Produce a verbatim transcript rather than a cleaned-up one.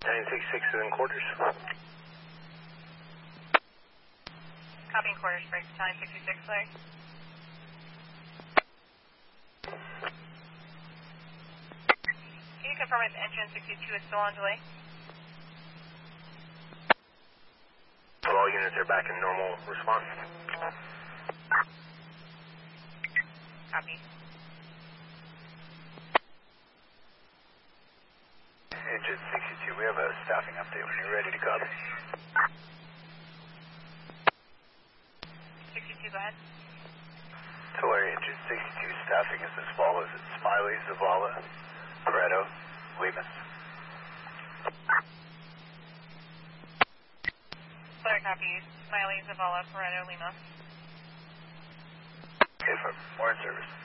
nine six six is in quarters. Copying quarters, break time sixty-six, Larry. Can you confirm if engine sixty-two is still on delay? So all units are back in normal response. Copy. Engine sixty-two, we have a staffing update when you're ready to copy. sixty-two, go ahead. Tulare engine sixty-two staffing is as follows. It's Smiley, Zavala, Pareto, Weeman. Larry, copy. Smiley, Zavala, Pareto, Lima. Okay, for more in service.